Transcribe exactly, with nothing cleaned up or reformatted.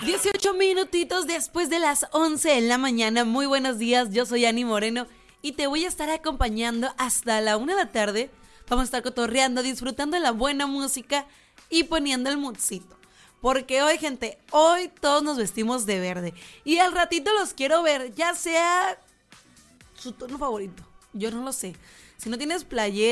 dieciocho minutitos después de las once de la mañana. Muy buenos días, yo soy Ani Moreno y te voy a estar acompañando hasta la una de la tarde. Vamos a estar cotorreando, disfrutando de la buena música y poniendo el moodcito. Porque hoy, gente, hoy todos nos vestimos de verde. Y al ratito los quiero ver, ya sea su tono favorito. Yo no lo sé. Si no tienes playera